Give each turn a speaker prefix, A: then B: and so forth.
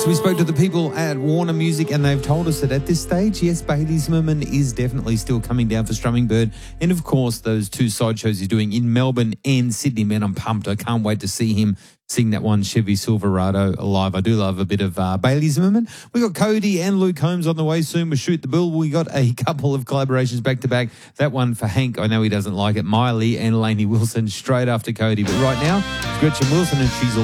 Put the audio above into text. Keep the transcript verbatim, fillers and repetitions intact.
A: So we spoke to the people at Warner Music and they've told us that at this stage, yes, Bailey Zimmerman is definitely still coming down for Strumming Bird. And of course, those two side shows he's doing in Melbourne and Sydney. Man, I'm pumped. I can't wait to see him sing that one Chevy Silverado live. I do love a bit of uh, Bailey Zimmerman. We got Cody and Luke Holmes on the way soon with Shoot the Bill. We got a couple of collaborations back to back. That one for Hank, I know he doesn't like it. Miley and Lainey Wilson straight after Cody. But right now, it's Gretchen Wilson and she's